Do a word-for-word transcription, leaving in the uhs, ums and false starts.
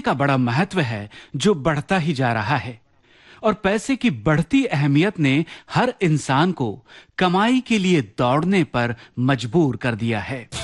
का बड़ा महत्व है जो बढ़ता ही जा रहा है और पैसे की बढ़ती अहमियत ने हर इंसान को कमाई के लिए दौड़ने पर मजबूर कर दिया है।